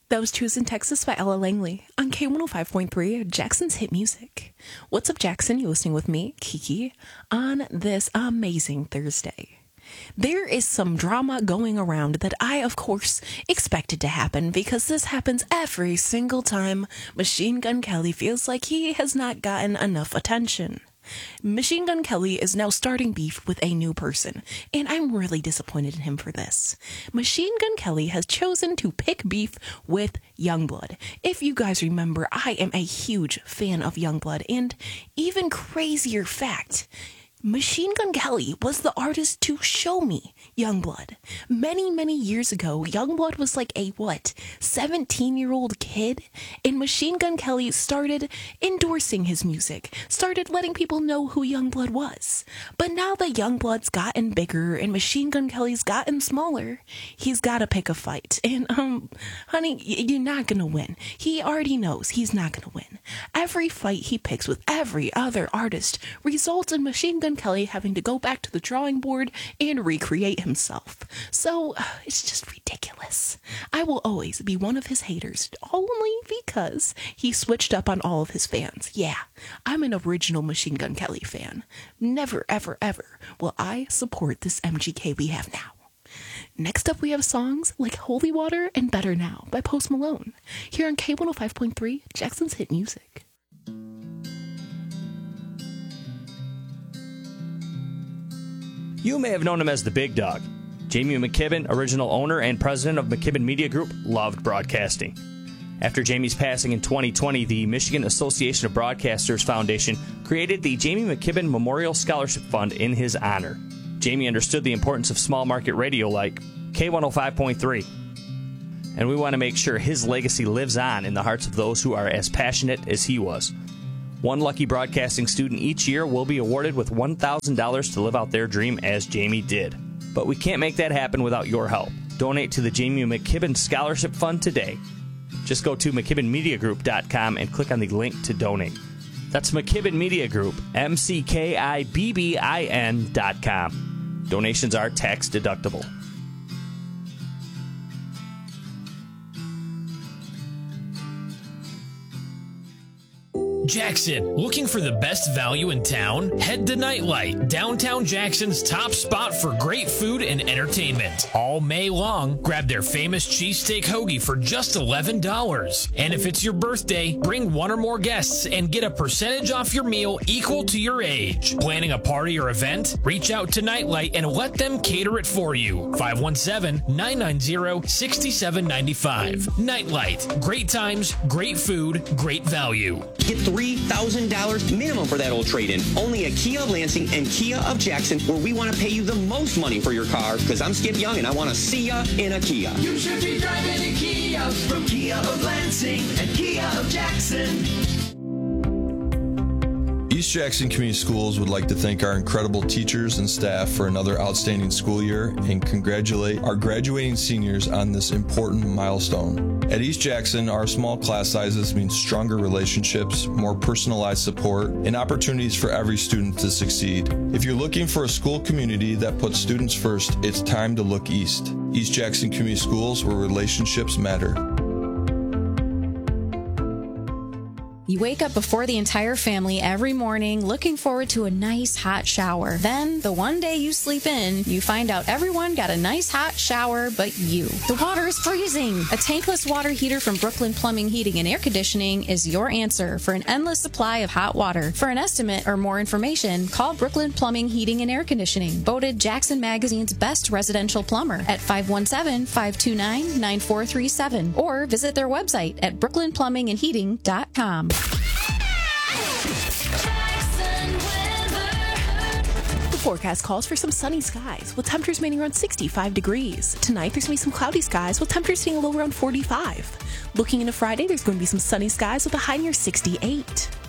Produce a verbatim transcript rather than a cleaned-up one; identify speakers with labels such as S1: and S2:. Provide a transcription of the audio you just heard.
S1: That was Chosen Texas by Ella Langley on K one oh five point three, Jackson's Hit Music. What's up, Jackson? You're listening with me, Kiki, on this amazing Thursday. There is some drama going around that I, of course, expected to happen because this happens every single time Machine Gun Kelly feels like he has not gotten enough attention. Machine Gun Kelly is now starting beef with a new person, and I'm really disappointed in him for this. Machine Gun Kelly has chosen to pick beef with Yungblud. If you guys remember, I am a huge fan of Yungblud, and even crazier fact, Machine Gun Kelly was the artist to show me Yungblud. Many, many years ago, Yungblud was like a, what, seventeen-year-old kid? And Machine Gun Kelly started endorsing his music, started letting people know who Yungblud was. But now that Yungblud's gotten bigger and Machine Gun Kelly's gotten smaller, he's got to pick a fight. And, um, honey, y- you're not going to win. He already knows he's not going to win. Every fight he picks with every other artist results in Machine Gun Kelly having to go back to the drawing board and recreate himself. So uh, it's just ridiculous. I will always be one of his haters, only because he switched up on all of his fans. Yeah, I'm an original Machine Gun Kelly fan. Never, ever, ever will I support this M G K we have now. Next up, we have songs like Holy Water and Better Now by Post Malone, here on K one oh five point three, Jackson's Hit Music.
S2: You may have known him as the Big Dog. Jamie McKibben, original owner and president of McKibben Media Group, loved broadcasting. After Jamie's passing in twenty twenty, the Michigan Association of Broadcasters Foundation created the Jamie McKibben Memorial Scholarship Fund in his honor. Jamie understood the importance of small market radio like K one oh five point three. And we want to make sure his legacy lives on in the hearts of those who are as passionate as he was. One lucky broadcasting student each year will be awarded with one thousand dollars to live out their dream as Jamie did. But we can't make that happen without your help. Donate to the Jamie McKibben Scholarship Fund today. Just go to McKibben Media Group dot com and click on the link to donate. That's McKibben Media Group, M C K I B B I N dot com. Donations are tax deductible.
S3: Jackson, looking for the best value in town? Head to Nightlight, downtown Jackson's top spot for great food and entertainment. All May long, grab their famous cheesesteak hoagie for just eleven dollars. And if it's your birthday, bring one or more guests and get a percentage off your meal equal to your age. Planning a party or event? Reach out to Nightlight and let them cater it for you. five one seven, nine nine zero, six seven nine five. Nightlight, great times, great food, great value.
S4: Get three thousand dollars minimum for that old trade-in. Only at Kia of Lansing and Kia of Jackson, where we want to pay you the most money for your car, because I'm Skip Young and I want to see ya in a Kia.
S5: You should be driving a Kia from Kia of Lansing and Kia of Jackson.
S6: East Jackson Community Schools would like to thank our incredible teachers and staff for another outstanding school year and congratulate our graduating seniors on this important milestone. At East Jackson, our small class sizes mean stronger relationships, more personalized support, and opportunities for every student to succeed. If you're looking for a school community that puts students first, it's time to look east. East Jackson Community Schools, where relationships matter.
S7: You wake up before the entire family every morning looking forward to a nice hot shower. Then, the one day you sleep in, you find out everyone got a nice hot shower but you. The water is freezing! A tankless water heater from Brooklyn Plumbing, Heating, and Air Conditioning is your answer for an endless supply of hot water. For an estimate or more information, call Brooklyn Plumbing, Heating, and Air Conditioning, voted Jackson Magazine's best residential plumber at five one seven, five two nine, nine four three seven or visit their website at brooklyn plumbing and heating dot com.
S1: The forecast calls for some sunny skies with temperatures remaining around sixty-five degrees. Tonight, there's going to be some cloudy skies with temperatures staying low around forty-five. Looking into Friday, there's going to be some sunny skies with a high near sixty-eight.